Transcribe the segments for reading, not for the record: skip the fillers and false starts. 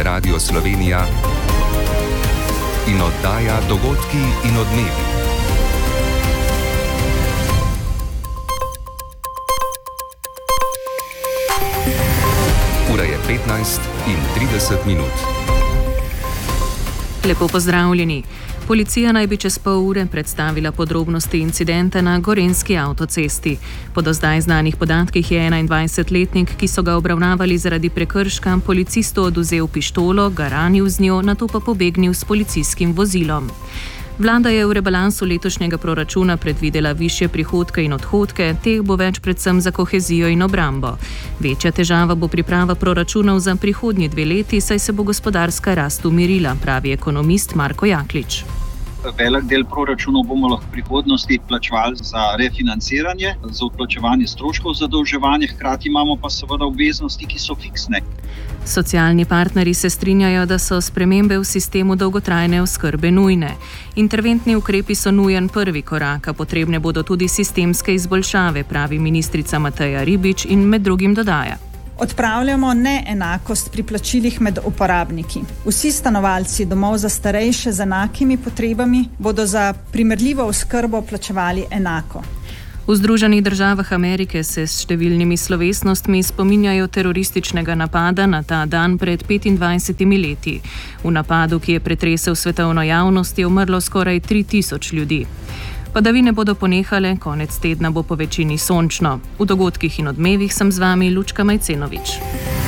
Radio Slovenija in oddaja Dogodki in odmevi. Ura je 15:30. Lepo pozdravljeni. Policija naj bi čez pol ure predstavila podrobnosti incidenta na gorenjski avtocesti. Po do zdaj znanih podatkih je 21-letnik, ki so ga obravnavali zaradi prekrška, policistu odvzel pištolo, ga ranil z njo, nato pa pobegnil s policijskim vozilom. Vlada je v rebalansu letošnjega proračuna predvidela višje prihodke in odhodke, teh bo več predvsem za kohezijo in obrambo. Večja težava bo priprava proračunov za prihodnji 2 leti, saj se bo gospodarska rast umirila, pravi ekonomist Marko Jaklič. Velik del proračunov bomo lahko v prihodnosti plačevali za refinanciranje, za odplačevanje stroškov zadolževanja, hkrati imamo pa seveda obveznosti, ki so fiksne. Socialni partnerji se strinjajo, da so spremembe v sistemu dolgotrajne oskrbe nujne. Interventni ukrepi so nujen prvi korak, a potrebne bodo tudi sistemske izboljšave, pravi ministrica Mateja Ribič in med drugim dodaja. Odpravljamo neenakost pri plačilih med uporabniki. Vsi stanovalci domov za starejše z enakimi potrebami bodo za primerljivo oskrbo plačevali enako. V Združenih državah Amerike se s številnimi slovesnostmi spominjajo terorističnega napada na ta dan pred 25 leti. V napadu, ki je pretresel svetovno javnost, je umrlo skoraj 3000 ljudi. Padavine bodo ponehale, konec tedna bo po večini sončno. V dogodkih in odmevih sem z vami Lučka Majcenovič.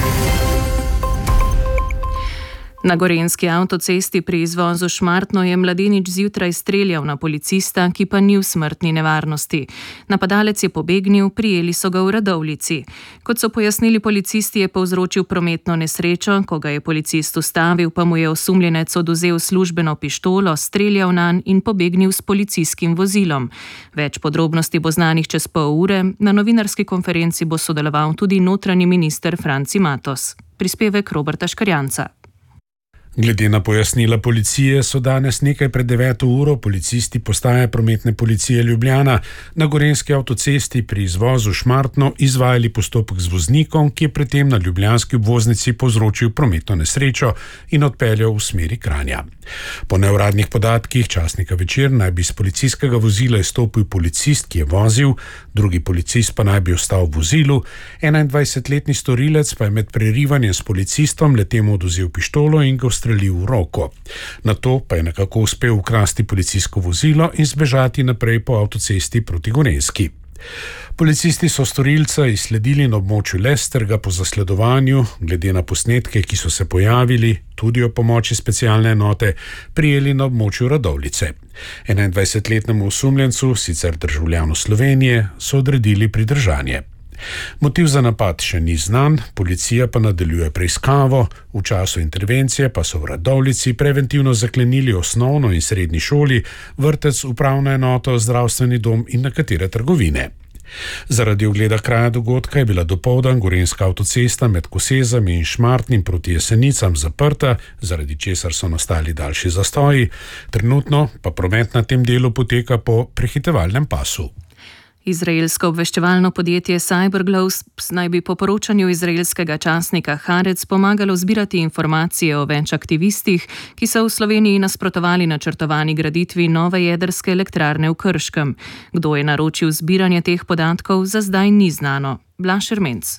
Na gorenjski avtocesti pri izvozu Šmartno je mladenič zjutraj streljal na policista, ki pa ni v smrtni nevarnosti. Napadalec je pobegnil, prijeli so ga v Radovljici. Kot so pojasnili policisti, je povzročil prometno nesrečo, ko ga je policist ustavil, pa mu je osumljenec odvzel službeno pištolo, streljal nanj in pobegnil s policijskim vozilom. Več podrobnosti bo znanih čez pol ure, na novinarski konferenci bo sodeloval tudi notranji minister Franci Matos. Prispevek Roberta Škarjanca. Glede na pojasnila policije so danes nekaj pred 9. uro policisti postaje prometne policije Ljubljana na gorenjski avtocesti pri izvozu Šmartno izvajali postopek z voznikom, ki je predtem na ljubljanski obvoznici povzročil prometno nesrečo in odpeljal v smeri Kranja. Po neuradnih podatkih časnika Večer naj bi iz policijskega vozila izstopil policist, ki je vozil, drugi policist pa naj bi ostal v vozilu, 21-letni storilec pa je med prerivanjem s policistom letemu odvzel pištolo in ga ustrelil v roko. Nato pa je nekako uspel ukrasti policijsko vozilo in zbežati naprej po avtocesti proti Gorenjski. Policisti so storilca izsledili na območju Lesterga po zasledovanju, glede na posnetke, ki so se pojavili, tudi o pomoči specialne enote, prijeli na območju Radovljice. 21-letnemu osumljencu, sicer državljanu Slovenije, so odredili pridržanje. Motiv za napad še ni znan, policija pa nadaljuje preiskavo, v času intervencije pa so v Radovljici preventivno zaklenili osnovno in srednji šoli, vrtec, upravno enoto, zdravstveni dom in nekatere trgovine. Zaradi ogleda kraja dogodka je bila dopoldan gorenjska avtocesta med Kosezami in Šmartnim proti Jesenicam zaprta, zaradi česar so nastali daljši zastoji, trenutno pa promet na tem delu poteka po prehitevalnem pasu. Izraelsko obveščevalno podjetje Cyberglobes naj bi po poročanju izraelskega časnika Haaretz pomagalo zbirati informacije o več aktivistih, ki so v Sloveniji nasprotovali načrtovani graditvi nove jedrske elektrarne v Krškem. Kdo je naročil zbiranje teh podatkov, za zdaj ni znano. Blaž Ermenc.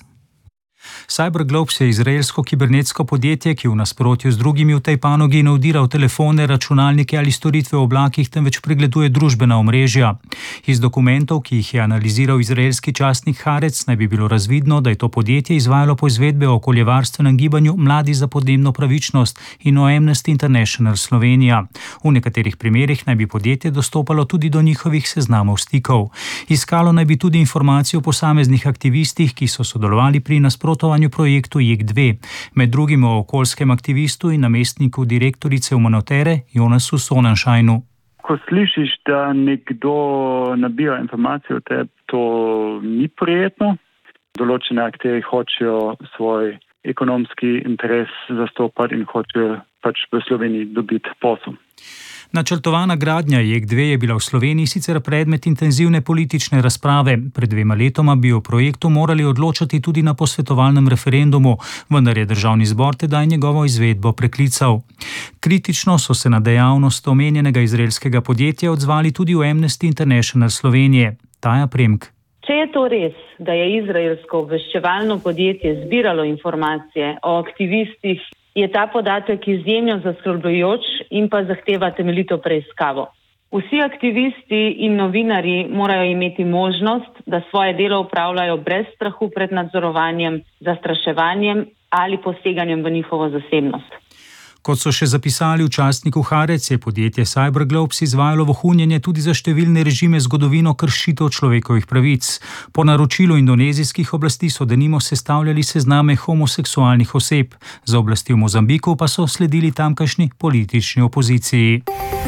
Cyberglobes je izraelsko kibernetsko podjetje, ki v nasprotju z drugimi v tej panogi ne vdira v telefone, računalnike ali storitve v oblakih, temveč pregleduje družbena omrežja. Iz dokumentov, ki jih je analiziral izraelski časnik Haaretz, naj bi bilo razvidno, da je to podjetje izvajalo poizvedbe o okoljevarstvenem gibanju Mladi za podnebno pravičnost in o Amnesty International Slovenija. V nekaterih primerih naj bi podjetje dostopalo tudi do njihovih seznamov stikov. Iskalo naj bi tudi informacije o posameznih aktivistih, ki so sodelovali pri nasprotovanju projektu JEK2, med drugim o okoljskem aktivistu in namestniku direktorice Umanotere Jonasu Sonnenscheinu. Ko slišiš, da nekdo nabira informacije o tebi, to ni prijetno. Določene akteri hočejo svoj ekonomski interes zastopati in hočejo pač v Sloveniji dobiti posel. Načrtovana gradnja JEK2 je bila v Sloveniji sicer predmet intenzivne politične razprave. Pred 2 letoma bi o projektu morali odločati tudi na posvetovalnem referendumu, vendar je državni zbor tedaj njegovo izvedbo preklical. Kritično so se na dejavnost omenjenega izraelskega podjetja odzvali tudi v Amnesty International Slovenije. Taja Premk. Če je to res, da je izraelsko obveščevalno podjetje zbiralo informacije o aktivistih, je ta podatek izjemno zaskrbljujoč in pa zahteva temeljito preiskavo. Vsi aktivisti in novinarji morajo imeti možnost, da svoje delo opravljajo brez strahu pred nadzorovanjem, zastraševanjem ali poseganjem v njihovo zasebnost. Kot so še zapisali v časniku Haaretz, je podjetje Cyberglobes izvajalo vohunjenje tudi za številne režime zgodovino kršitev človekovih pravic. Po naročilu indonezijskih oblasti so denimo sestavljali sezname homoseksualnih oseb. Za oblasti v Mozambiku pa so sledili tamkajšnji politični opoziciji.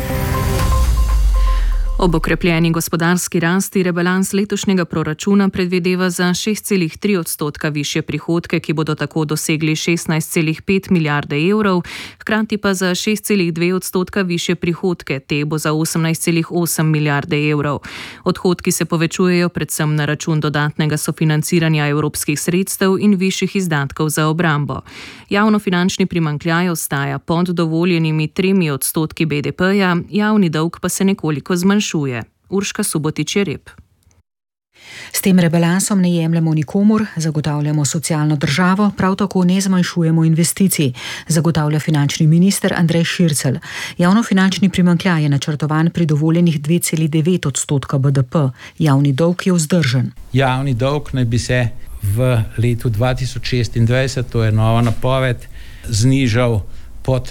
Ob okrepljeni gospodarski rasti rebalans letošnjega proračuna predvideva za 6,3% višje prihodke, ki bodo tako dosegli 16,5 milijarde evrov, hkrati pa za 6,2% višje prihodke, te bo za 18,8 milijarde evrov. Odhodki se povečujejo predvsem na račun dodatnega sofinanciranja evropskih sredstev in višjih izdatkov za obrambo. Javnofinančni primanjkljaj ostaja pod dovoljenimi 3% BDP-ja, javni dolg pa se nekoliko zmanjšuje. Urška Subotić-Jereb. S tem rebalansom ne jemljemo nikomur, zagotavljamo socialno državo, prav tako ne zmanjšujemo investicij, zagotavlja finančni minister Andrej Šircelj. Javnofinančni primanjkljaj je načrtovan pri dovoljenih 2,9% BDP. Javni dolg je vzdržen. Javni dolg naj bi se v letu 2026, to je nova napoved, znižal pod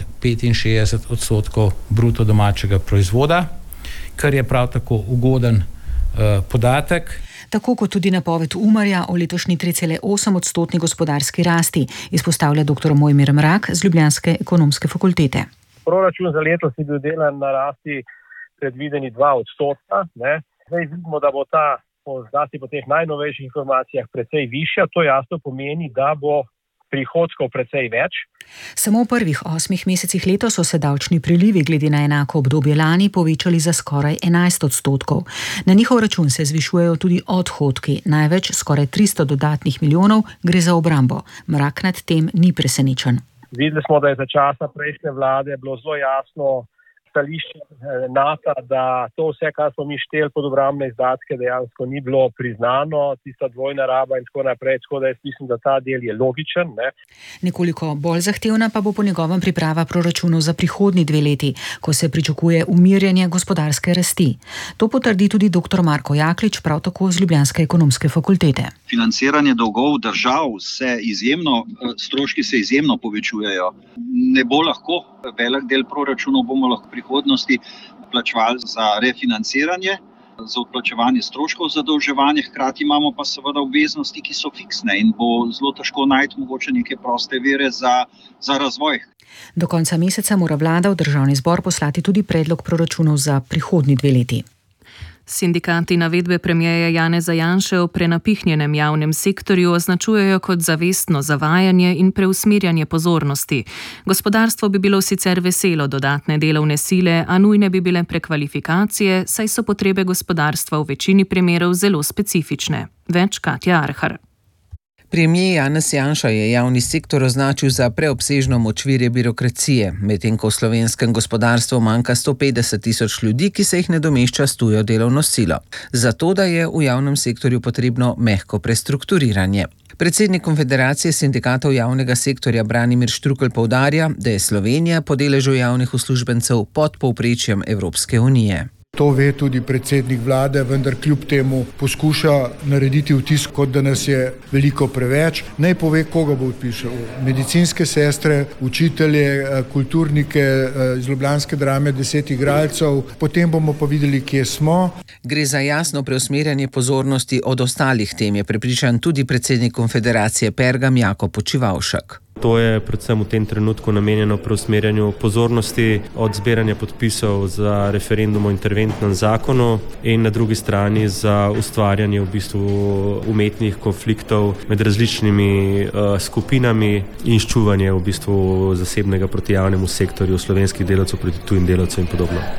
65% bruto domačega proizvoda, kar je prav tako ugoden podatek. Tako kot tudi napoved Umarja o letošnji 3,8% gospodarski rasti, izpostavlja dr. Mojmir Mrak z Ljubljanske ekonomske fakultete. Proračun za letos je bil delan na rasti predvideni 2%. Zdaj vidimo, da bo ta zlasti po teh najnovejših informacijah precej višja. To jasno pomeni, da bo prihodkov precej več. Samo v prvih 8 mesecih letos so se davčni prilivi glede na enako obdobje lani povečali za skoraj 11%. Na njihov račun se zvišujejo tudi odhodki. Največ, skoraj 300 dodatnih milijonov, gre za obrambo. Mrak nad tem ni presenečen. Videli smo, da je za časa prejšnje vlade bilo zelo jasno stališče NATO, da to vse, kar smo mi šteli pod obrambne izdatke, dejansko ni bilo priznano, tista dvojna raba in tako naprej, tako da jaz mislim, da ta del je logičen. Nekoliko bolj zahtevna pa bo po njegovem priprava proračunov za prihodnji 2 leti, ko se pričakuje umirjanje gospodarske rasti. To potrdi tudi dr. Marko Jaklič, prav tako z Ljubljanske ekonomske fakultete. Financiranje dolgov držav stroški se izjemno povečujejo. Ne bo lahko, velik del proračunov bomo lahko v prihodnosti plačevali za refinanciranje, za odplačevanje stroškov zadolževanja, hkrati imamo pa seveda obveznosti, ki so fiksne in bo zelo težko najti mogoče neke proste vire za razvoj. Do konca meseca mora vlada v državni zbor poslati tudi predlog proračunov za prihodnji 2 leti. Sindikati navedbe premierja Janeza Janše o prenapihnjenem javnem sektorju označujejo kot zavestno zavajanje in preusmerjanje pozornosti. Gospodarstvo bi bilo sicer veselo dodatne delovne sile, a nujne bi bile prekvalifikacije, saj so potrebe gospodarstva v večini primerov zelo specifične. Več Katja Arhar. Premier Janez Janša je javni sektor označil za preobsežno močvirje birokracije, medtem ko v slovenskem gospodarstvu manjka 150 tisoč ljudi, ki se jih nadomešča s tujo delovno silo. Zato, da je v javnem sektorju potrebno mehko prestrukturiranje. Predsednik Konfederacije sindikatov javnega sektorja Branimir Štrukelj poudarja, da je Slovenija po deležu javnih uslužbencev pod povprečjem Evropske unije. To ve tudi predsednik vlade, vendar kljub temu poskuša narediti vtis, kot da nas je veliko preveč. Naj pove, koga bo odpišel. Medicinske sestre, učitelje, kulturnike iz ljubljanske drame, 10 igralcev. Potem bomo pa videli, kje smo. Gre za jasno preusmerjanje pozornosti od ostalih tem, je prepričan tudi predsednik Konfederacije Pergam Jakob Počivavšek. To je predvsem v tem trenutku namenjeno preusmerjanju pozornosti od zbiranja podpisov za referendum o interventnem zakonu in na drugi strani za ustvarjanje v bistvu umetnih konfliktov med različnimi skupinami in ščuvanje v bistvu zasebnega proti javnemu sektorju slovenskih delavcev proti tujim delavcem in podobno.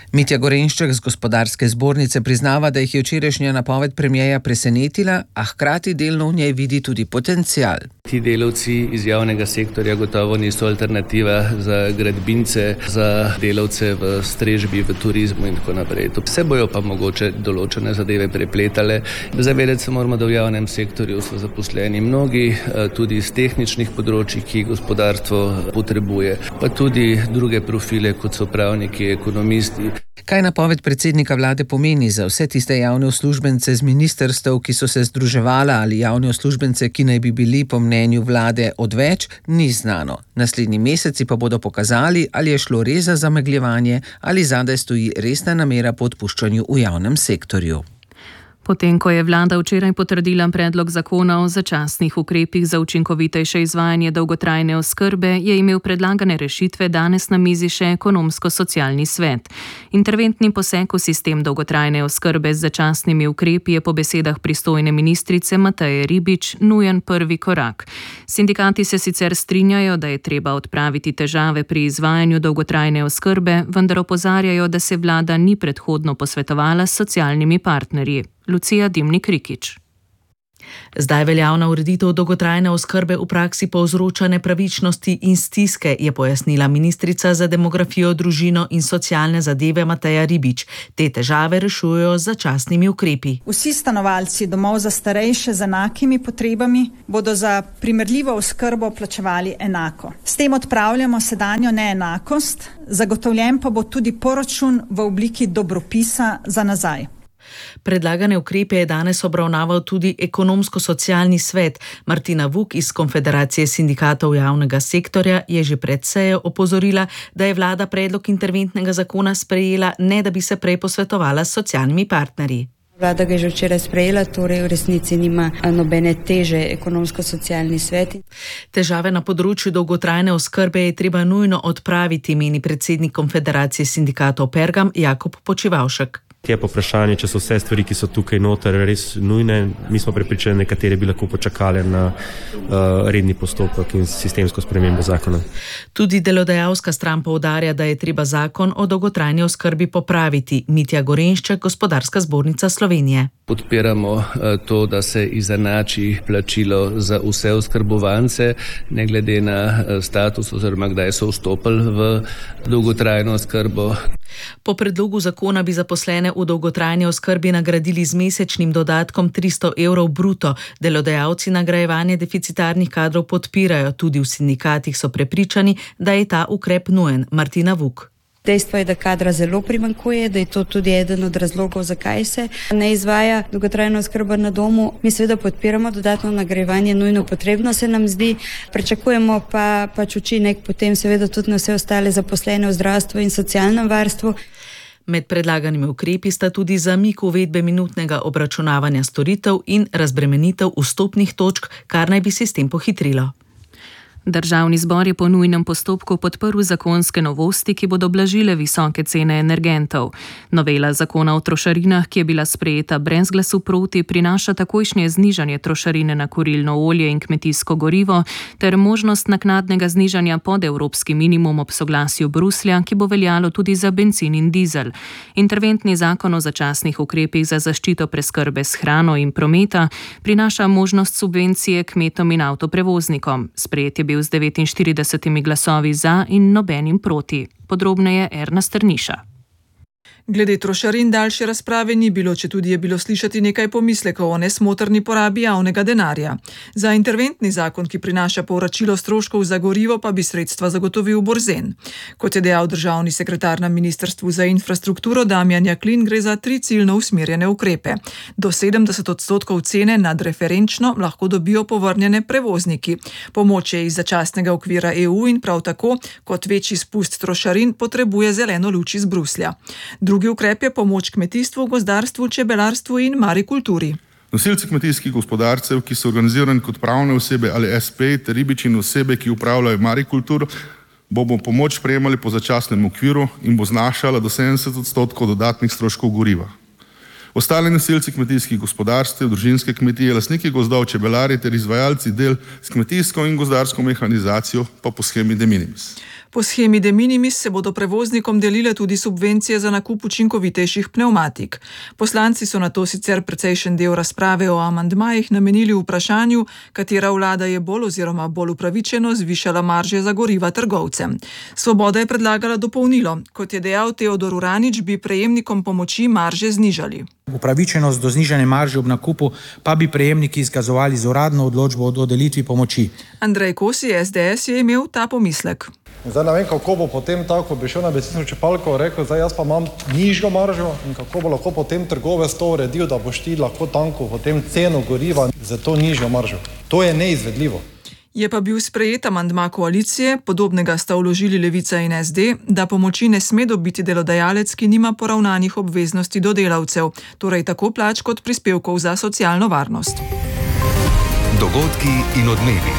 Mitja Gorenšček z gospodarske zbornice priznava, da jih je včerajšnja napoved premierja presenetila, a hkrati delno v njej vidi tudi potencial. Ti delavci iz javnega sektorja gotovo niso alternativa za gradbince, za delavce v strežbi, v turizmu in tako naprej. Vse bojo pa mogoče določene zadeve prepletale. Zavedati se moramo, da v javnem sektorju so zaposleni mnogi, tudi iz tehničnih področij, ki gospodarstvo potrebuje, pa tudi druge profile, kot so pravniki, ekonomisti. Kaj napoved predsednika vlade pomeni za vse tiste javne uslužbence z ministrstev, ki so se združevala, ali javne uslužbence, ki naj bi bili po mnenju vlade odveč, ni znano. Naslednji meseci pa bodo pokazali, ali je šlo res za zamegljevanje ali zadaj stoji resna namera po odpuščanju v javnem sektorju. Potem, ko je vlada včeraj potrdila predlog zakona o začasnih ukrepih za učinkovitejše izvajanje dolgotrajne oskrbe, je imel predlagane rešitve danes na mizi še ekonomsko-socialni svet. Interventni poseg v sistem dolgotrajne oskrbe z začasnimi ukrepi je po besedah pristojne ministrice Mateje Ribič nujen prvi korak. Sindikati se sicer strinjajo, da je treba odpraviti težave pri izvajanju dolgotrajne oskrbe, vendar opozarjajo, da se vlada ni predhodno posvetovala s socialnimi partnerji. Lucija Dimnik-Rikič. Zdaj veljavna ureditev dolgotrajne oskrbe v praksi povzroča nepravičnosti in stiske, je pojasnila ministrica za demografijo, družino in socialne zadeve Mateja Ribič. Te težave rešujejo z začasnimi ukrepi. Vsi stanovalci domov za starejše z enakimi potrebami bodo za primerljivo oskrbo plačevali enako. S tem odpravljamo sedanjo neenakost, zagotovljen pa bo tudi poračun v obliki dobropisa za nazaj. Predlagane ukrepe je danes obravnaval tudi ekonomsko-socialni svet. Martina Vuk iz Konfederacije sindikatov javnega sektorja je že pred sejo opozorila, da je vlada predlog interventnega zakona sprejela, ne da bi se prej posvetovala s socialnimi partnerji. Vlada ga je že včeraj sprejela, torej v resnici nima nobene teže ekonomsko-socialni svet. Težave na področju dolgotrajne oskrbe je treba nujno odpraviti, meni predsednik Konfederacije sindikatov Pergam Jakob Počivavšek. Je pa vprašanje, če so vse stvari, ki so tukaj noter, res nujne. Mi smo prepričani, nekatere bi lahko počakali na redni postopek in sistemsko spremembo zakona. Tudi delodajalska stran poudarja, da je treba zakon o dolgotrajni oskrbi popraviti. Mitja Gorenšček, Gospodarska zbornica Slovenije. Podpiramo to, da se izenači plačilo za vse oskrbovance, ne glede na status oziroma kdaj so vstopili v dolgotrajno oskrbo. Po predlogu zakona bi zaposlene v dolgotrajni oskrbi nagradili z mesečnim dodatkom 300 evrov bruto. Delodajalci nagrajevanje deficitarnih kadrov podpirajo, tudi v sindikatih so prepričani, da je ta ukrep nujen. Martina Vuk. Dejstvo je, da kadra zelo primanjkuje, da je to tudi eden od razlogov, zakaj se ne izvaja dolgotrajna oskrba na domu. Mi seveda podpiramo dodatno nagrajevanje, nujno potrebno se nam zdi, pričakujemo pa pač učinek potem seveda tudi na vse ostale zaposlene v zdravstvu in socialnem varstvu. Med predlaganimi ukrepi sta tudi zamik uvedbe minutnega obračunavanja storitev in razbremenitev vstopnih točk, kar naj bi sistem pohitrilo. Državni zbor je po nujnem postopku podprl zakonske novosti, ki bodo blažile visoke cene energentov. Novela zakona o trošarinah, ki je bila sprejeta brez glasu proti, prinaša takojšnje znižanje trošarine na kurilno olje in kmetijsko gorivo ter možnost naknadnega znižanja pod evropski minimum ob soglasju Bruslja, ki bo veljalo tudi za bencin in dizel. Interventni zakon o začasnih ukrepih za zaščito preskrbe s hrano in prometa prinaša možnost subvencije kmetom in avtoprevoznikom. Sprejet je bil z 49 glasovi za in nobenim proti. Podrobneje Erna Strniša. Glede trošarin daljše razprave ni bilo, četudi je bilo slišati nekaj pomislekov o nesmotrni porabi javnega denarja. Za interventni zakon, ki prinaša povračilo stroškov za gorivo, pa bi sredstva zagotovil Borzen. Kot je dejal državni sekretar na Ministrstvu za infrastrukturo Damjan Jaklin, gre za 3 ciljno usmerjene ukrepe. Do 70% cene nadreferenčno lahko dobijo povrnjene prevozniki. Pomoč je iz začasnega okvira EU in prav tako, kot večji spust trošarin, potrebuje zeleno luč iz Bruslja. Drugi ukrep je pomoč kmetijstvu, gozdarstvu, čebelarstvu in marikulturi. Nosilci kmetijskih gospodarstev, ki so organizirani kot pravne osebe ali SP, ter ribiči in osebe, ki upravljajo marikulturo, bomo pomoč prejemali po začasnem okviru in bo znašala do 70% dodatnih stroškov goriva. Ostali nosilci kmetijskih gospodarstev, družinske kmetije, lastniki gozdov, čebelari ter izvajalci del s kmetijsko in gozdarsko mehanizacijo pa po shemi de minimis. Po shemi de minimis se bodo prevoznikom delile tudi subvencije za nakup učinkovitejših pnevmatik. Poslanci so nato sicer precejšen del razprave o amandmajih namenili vprašanju, katera vlada je bolj oziroma bolj upravičeno zvišala marže za goriva trgovcem. Svoboda je predlagala dopolnilo. Kot je dejal Teodor Uranič, bi prejemnikom pomoči marže znižali. Upravičenost do znižanja marže ob nakupu pa bi prejemniki izkazovali z uradno odločbo o dodelitvi pomoči. Andrej Kosi, SDS, je imel ta pomislek. Zdaj ne vem, kako bo potem tako, bi šel na bencinsko črpalko in rekel, zdaj jaz pa imam nižjo maržo in kako bo lahko potem trgovec to uredil, da boš ti lahko tanko potem ceno goriva za to nižjo maržo. To je neizvedljivo. Je pa bil sprejet amandma koalicije, podobnega sta vložili Levica in SD, da pomoči ne sme dobiti delodajalec, ki nima poravnanih obveznosti do delavcev, torej tako plač kot prispevkov za socialno varnost. Dogodki in odmevi.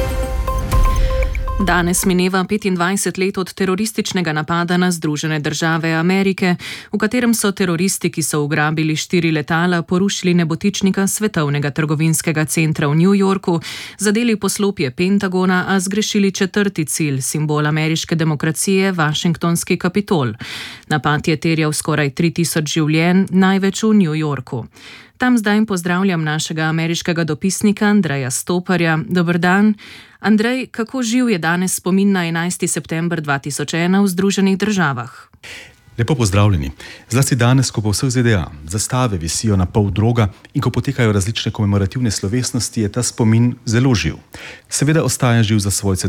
Danes mineva 25 let od terorističnega napada na Združene države Amerike, v katerem so teroristi, ki so ugrabili 4 letala, porušili nebotičnika Svetovnega trgovinskega centra v New Yorku, zadeli poslopje Pentagona, a zgrešili 4. cilj, simbol ameriške demokracije, Washingtonski Kapitol. Napad je terjal skoraj 3000 življenj, največ v New Yorku. Tam zdaj pozdravljam našega ameriškega dopisnika Andreja Stoparja. Dober dan. Andrej, kako živ je danes spomin na 11. september 2001 v Združenih državah? Lepo pozdravljeni. Zlasti danes, ko po vseh ZDA zastave visijo na pol droga in ko potekajo različne komemorativne slovesnosti, je ta spomin zelo živ. Seveda ostaja živ za svojce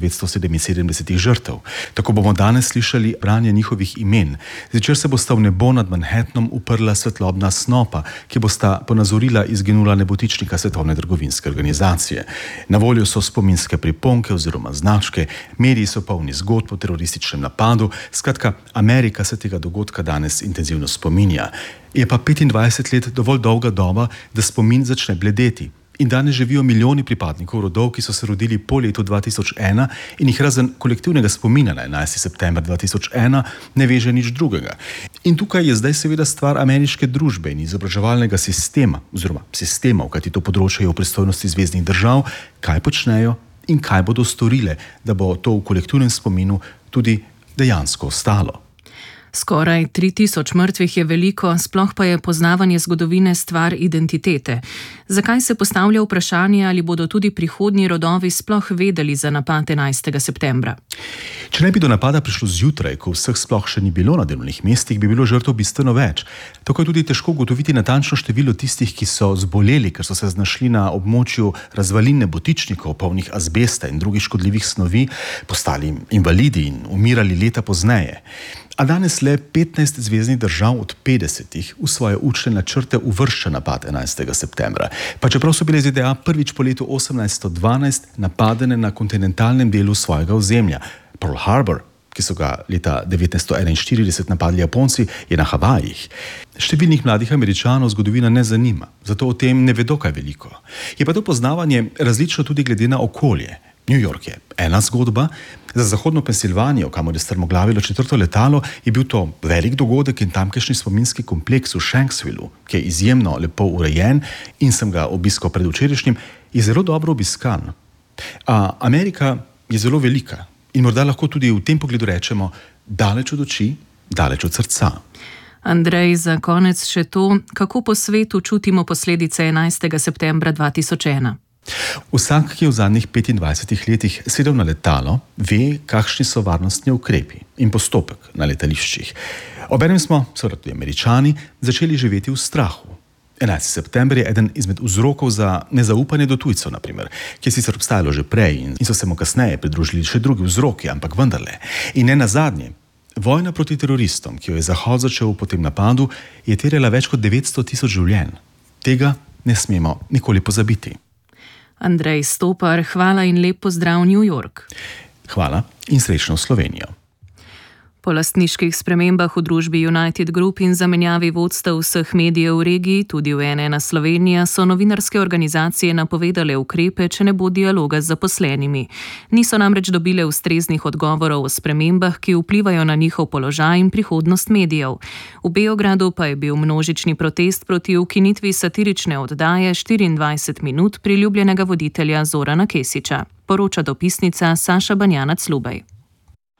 2977 žrtev. Tako bomo danes slišali branje njihovih imen, zvečer se bosta v nebo nad Manhattanom uprla svetlobna snopa, ki bosta ponazorila izginula nebotičnika Svetovne trgovinske organizacije. Na voljo so spominske priponke oziroma značke, mediji so polni zgodb o terorističnem napadu, skratka, Amerika se tega dogodka danes intenzivno spominja. Je pa 25 let dovolj dolga doba, da spomin začne bledeti. In danes živijo milijoni pripadnikov rodov, ki so se rodili po letu 2001 in jih razen kolektivnega spomina na 11. september 2001 ne veže nič drugega. In tukaj je zdaj seveda stvar ameriške družbe in izobraževalnega sistema, oziroma sistemov, kajti to področje je v pristojnosti zveznih držav, kaj počnejo in kaj bodo storile, da bo to v kolektivnem spominu tudi dejansko ostalo. Skoraj 3000 mrtvih je veliko, sploh pa je poznavanje zgodovine stvar identitete. Zakaj se postavlja vprašanje, ali bodo tudi prihodnji rodovi sploh vedeli za napad 11. septembra? Če ne bi do napada prišlo zjutraj, ko vseh sploh še ni bilo na delovnih mestih, bi bilo žrtev bistveno več. Tako je tudi težko ugotoviti natančno število tistih, ki so zboleli, ker so se znašli na območju razvalin nebotičnikov, polnih azbesta in drugih škodljivih snovi, postali invalidi in umirali leta pozneje. A danes le 15 zveznih držav od 50 v svoje učne načrte uvršča napad 11. septembra. Pa čeprav so bile ZDA prvič po letu 1812 napadene na kontinentalnem delu svojega ozemlja. Pearl Harbor, ki so ga leta 1941 napadli Japonci, je na Havajih. Številnih mladih Američanov zgodovina ne zanima, zato o tem ne vedo kaj veliko. Je pa to poznavanje različno tudi glede na okolje. New York je ena zgodba, za zahodno Pensilvanijo, kamor je strmoglavilo 4. letalo, je bil to velik dogodek in tamkajšnji spominski kompleks v Shanksvillu, ki je izjemno lepo urejen in sem ga obiskal predvčerajšnjim, je zelo dobro obiskan. A Amerika je zelo velika in morda lahko tudi v tem pogledu rečemo daleč od oči, daleč od srca. Andrej, za konec še to, kako po svetu čutimo posledice 11. septembra 2001. Vsak, ki je v zadnjih 25 letih sedel na letalo, ve, kakšni so varnostni ukrepi in postopek na letališčih. Obenem smo, seveda tudi Američani, začeli živeti v strahu. 11. september je eden izmed vzrokov za nezaupanje do tujcev, naprimer, ki je sicer obstajalo že prej in so se mu kasneje pridružili še drugi vzroki, ampak vendarle. In ne nazadnje, vojna proti teroristom, ki jo je Zahod začel po tem napadu, je terjala več kot 900 000 življenj. Tega ne smemo nikoli pozabiti. Andrej Stopar, hvala in lep pozdrav New York. Hvala in srečno v Slovenijo. Po lastniških spremembah v družbi United Group in zamenjavi vodstev vseh medijev v regiji, tudi v NN Slovenija, so novinarske organizacije napovedale ukrepe, če ne bo dialoga z zaposlenimi. Niso namreč dobile ustreznih odgovorov o spremembah, ki vplivajo na njihov položaj in prihodnost medijev. V Beogradu pa je bil množični protest proti ukinitvi satirične oddaje 24 minut priljubljenega voditelja Zorana Kesića, poroča dopisnica Saša Banjanac Lubej.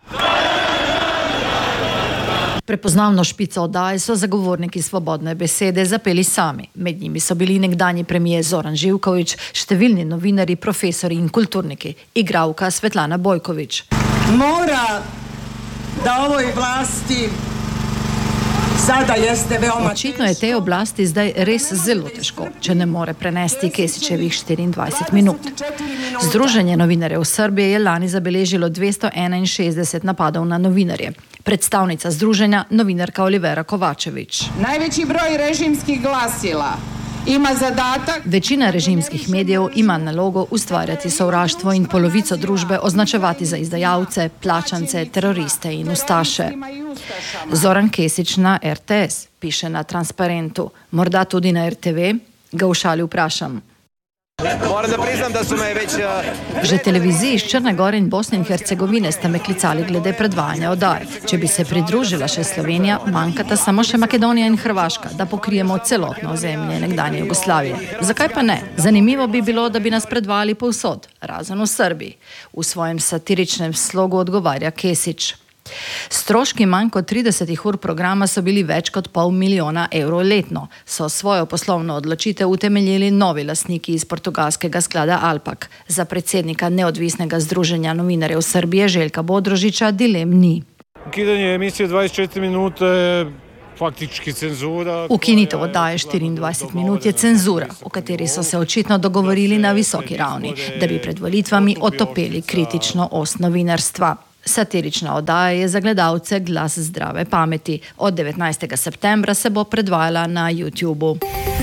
Prepoznavno špico oddaje so zagovorniki svobodne besede zapeli sami. Med njimi so bili nekdanji premijer Zoran Živković, številni novinarji, profesori in kulturniki, igralka Svetlana Bojković. Mora da ovoj vlasti sada jeste veoma... Očitno je tej oblasti zdaj res zelo težko, če ne more prenesti Kesićevih 24 minut. Združenje novinarjev Srbije je lani zabeležilo 261 napadov na novinarje. Predstavnica združenja, novinarka Olivera Kovačević. Najveći broj režimskih glasila ima zadatak... Večina režimskih medijev ima nalogo ustvarjati sovraštvo in polovico družbe označevati za izdajalce, plačance, teroriste in ustaše. Zoran Kesić na RTS piše na Transparentu, morda tudi na RTV, ga v šali vprašam. Moram da priznam da su me već... Že televiziji iz Črne Gore in Bosne in Hercegovine ste me klicali glede predvajanja oddaj. Če bi se pridružila še Slovenija, manjkata samo še Makedonija in Hrvaška, da pokrijemo celotno ozemlje nekdanje Jugoslavije. Zakaj pa ne? Zanimivo bi bilo, da bi nas predvajali povsod, razen v Srbiji. V svojem satiričnem slogu odgovarja Kesić. Stroški manj kot 30 ur programa so bili več kot $500,000 letno. So svojo poslovno odločitev utemeljili novi lastniki iz portugalskega sklada Alpak. Za predsednika neodvisnega združenja novinarjev Srbije Željka Bodrožića dilem ni. Ukidanje emisije 24 minute faktički cenzura. Ukinitev oddaje 24 minut je cenzura, o kateri so se očitno dogovorili na visoki ravni, da bi pred volitvami otopeli kritično ost novinarstva. Satirična oddaja je za gledalce glas zdrave pameti. Od 19. septembra se bo predvajala na YouTubu.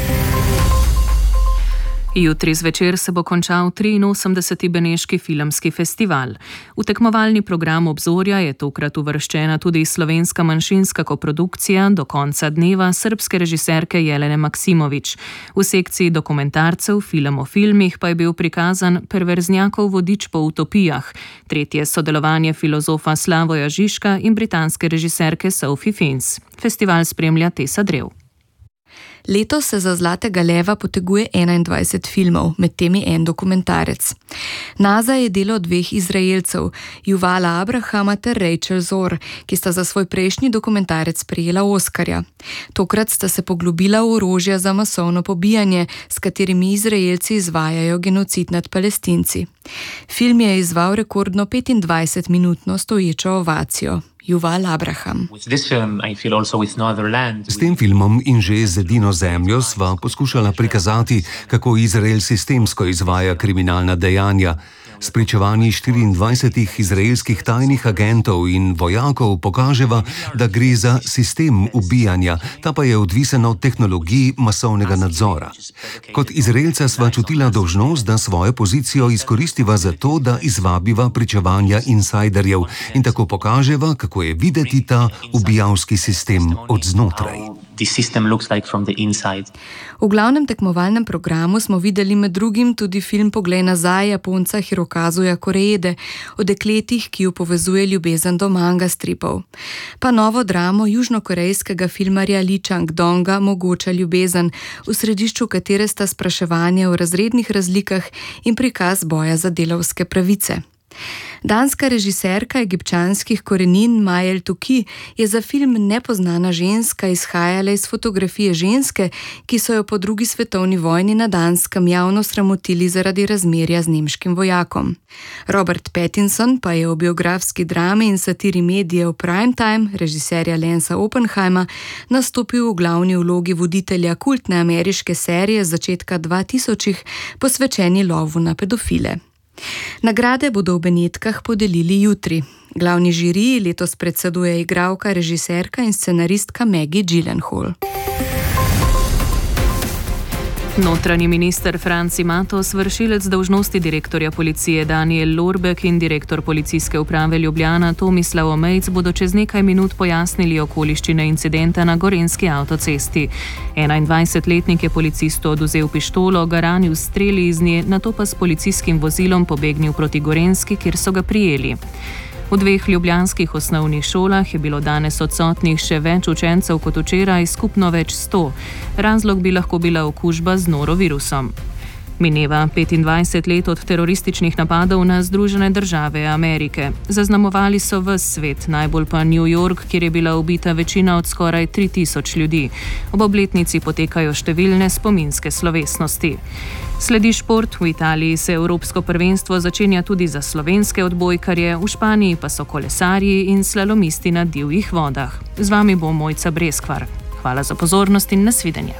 Jutri zvečer se bo končal 83. Beneški filmski festival. V tekmovalni program Obzorja je tokrat uvrščena tudi slovenska manjšinska koprodukcija Do konca dneva srbske režiserke Jelene Maksimović. V sekciji dokumentarcev Film o filmih pa je bil prikazan Perverznjakov vodič po utopijah, tretje sodelovanje filozofa Slavoja Žižka in britanske režiserke Sophie Fiennes. Festival spremlja Tessa Drev. Letos se za Zlatega leva poteguje 21 filmov, med temi en dokumentarec. Naza je delo dveh Izraelcev, Yuvala Abrahama ter Rachel Zor, ki sta za svoj prejšnji dokumentarec prejela Oskarja. Tokrat sta se poglobila v orožja za masovno pobijanje, s katerimi Izraelci izvajajo genocid nad Palestinci. Film je izzval rekordno 25-minutno stoječo ovacijo. Yuval Abraham. S tem filmom in že z Edino zemljo sva poskušala prikazati, kako Izrael sistemsko izvaja kriminalna dejanja. S pričevanji 24 izraelskih tajnih agentov in vojakov pokaževa, da gre za sistem ubijanja, ta pa je odvisen od tehnologij masovnega nadzora. Kot Izraelca sva čutila dolžnost, da svojo pozicijo izkoristiva za to, da izvabiva pričevanja insajderjev in tako pokaževa, kako je videti ta ubijalski sistem od znotraj. V glavnem tekmovalnem programu smo videli med drugim tudi film Poglej nazaj Japonca Hirokazuja Koreede o dekletih, ki jo povezuje ljubezen do manga stripov. Pa novo dramo južnokorejskega filmarja Lee Chang-donga Mogoča ljubezen, v središču katere sta spraševanje o razrednih razlikah in prikaz boja za delavske pravice. Danska režiserka egipčanskih korenin Majel Tuki je za film Nepoznana ženska izhajala iz fotografije ženske, ki so jo po drugi svetovni vojni na Danskem javno sramotili zaradi razmerja z nemškim vojakom. Robert Pattinson pa je v biografski drami in satiri medijev Primetime, režiserja Lensa Oppenheima, nastopil v glavni vlogi voditelja kultne ameriške serije z začetka 2000-ih, posvečeni lovu na pedofile. Nagrade bodo v Benetkah podelili jutri. Glavni žiriji letos predseduje igralka, režiserka in scenaristka Maggie Gyllenhaal. Notranji minister Franci Matos, vršilec dolžnosti direktorja policije Daniel Lorbek in direktor policijske uprave Ljubljana Tomislav Omejc bodo čez nekaj minut pojasnili okoliščine incidenta na gorenjski avtocesti. 21-letnik je policistu odvzel pištolo, ga ranil s streli iz nje, nato pa s policijskim vozilom pobegnil proti Gorenjski, kjer so ga prijeli. V dveh ljubljanskih osnovnih šolah je bilo danes odsotnih še več učencev kot včeraj, skupno več 100. Razlog bi lahko bila okužba z norovirusom. Mineva 25 let od terorističnih napadov na Združene države Amerike. Zaznamovali so ves svet, najbolj pa New York, kjer je bila ubita večina od skoraj 3000 ljudi. Ob obletnici potekajo številne spominske slovesnosti. Sledi šport. V Italiji se evropsko prvenstvo začenja tudi za slovenske odbojkarje, v Španiji pa so kolesarji in slalomisti na divjih vodah. Z vami bo Mojca Breskvar. Hvala za pozornost in nasvidenje.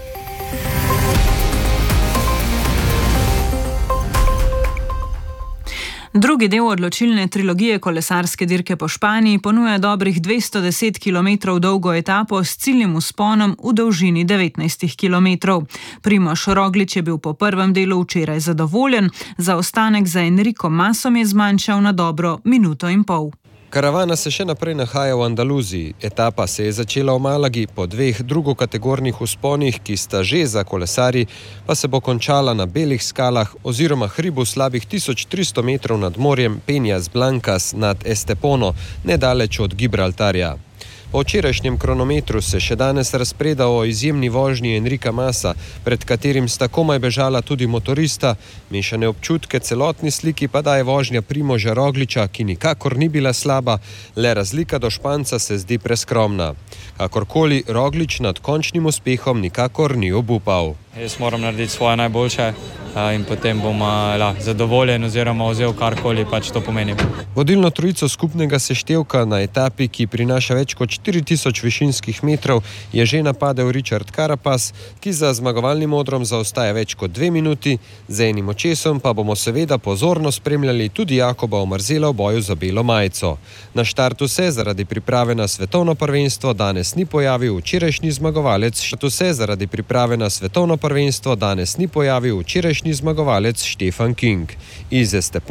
Drugi del odločilne trilogije kolesarske dirke po Španiji ponuja dobrih 210 km dolgo etapo s ciljnim vzponom v dolžini 19 km. Primož Roglič je bil po prvem delu včeraj zadovoljen, zaostanek za Enrico Masom je zmanjšal na dobro minuto in pol. Karavana se še naprej nahaja v Andaluziji. Etapa se je začela v Malagi, po dveh drugokategornih vzponih, ki sta že za kolesarji, pa se bo končala na belih skalah oziroma hribu slabih 1300 metrov nad morjem Peñas Blancas nad Estepono, nedaleč od Gibraltarja. Po včerajšnjem kronometru se še danes razpreda o izjemni vožnji Enrika Masa, pred katerim sta komaj bežala tudi motorista, mešane občutke celotni sliki pa daje vožnja Primoža Rogliča, ki nikakor ni bila slaba, le razlika do Španca se zdi preskromna. Kakorkoli, Roglič nad končnim uspehom nikakor ni obupal. Jaz moram narediti svoje najboljše in potem bom zadovoljen oziroma vzel karkoli pač to pomeni. Vodilno trojico skupnega seštevka na etapi, ki prinaša več kot 4000 višinskih metrov, je že napadel Richard Carapaz, ki za zmagovalnim odrom zaostaja več kot 2 minuti, z enim očesom pa bomo seveda pozorno spremljali tudi Jakoba Omarzela v boju za belo majico. Na štartu se zaradi priprave na svetovno prvenstvo danes ni pojavil včerajšnji zmagovalec Štefan King. Iz Estepona